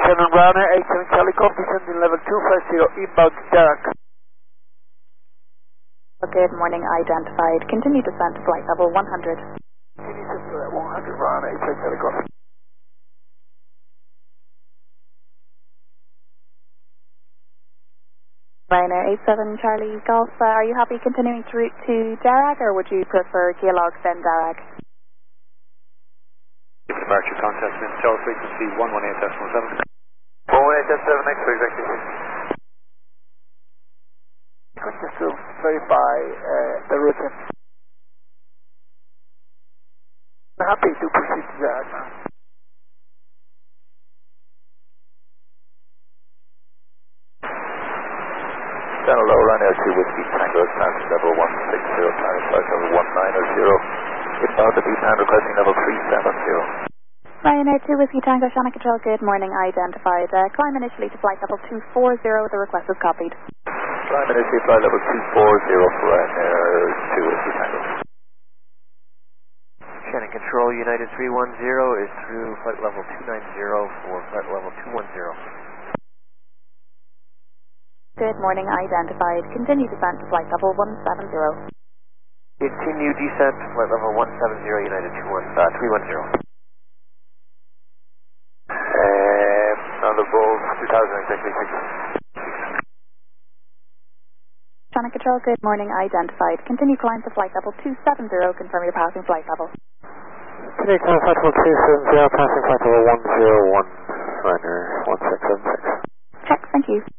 Lieutenant Ryanair 87 Charlie Golf, descending level 250 inbound Derek. Good morning, identified. Continue descent to flight level 100. Continue descent to 100 Ryanair 87 Charlie Golf. Ryanair 87 Charlie Golf, are you happy continuing to route to Darragh, or would you prefer Gaylog then Darragh? Departure contact with tower frequency 118.7. 118.7, X-ray executive. Just to verify the route. I'm happy to proceed to Darragh now. Channel low, Ryanair 2 Whiskey Tango, advanced level 160, planning flight level 190. Inbound to Beaton, requesting level 370. Ryanair 2 Whiskey Tango, Shannon Control, good morning, identified. Climb initially to flight level 240, the request is copied. Climb initially flight level 240 for Ryanair 2 Whiskey Tango. Shannon Control, United 310 is through flight level 290 for flight level 210. Good morning, identified. Continue descent to flight level 170. Continue descent to flight level 170, United 310. On the Bulls, 2000 exactly 6. Shannon Control, good morning, identified. Continue climb to flight level 270, confirm your passing flight level. Continue climb flight level 270, passing flight level 101, Ryanair 1676. Check, thank you.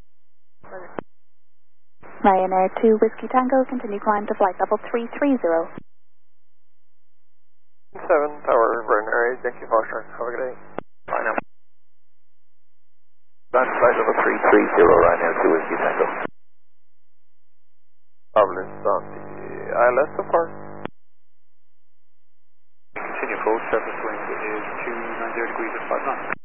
Ryanair 2 Whiskey Tango, continue climb to flight level 330. 7 Tower, Ryanair, thank you, Foster. Have a good day. Bye now. Land flight level 330, Ryanair 2 Whiskey Tango. Turbulence on the ILS so far. Continue forward, surface wind is 290 degrees at 5 knots.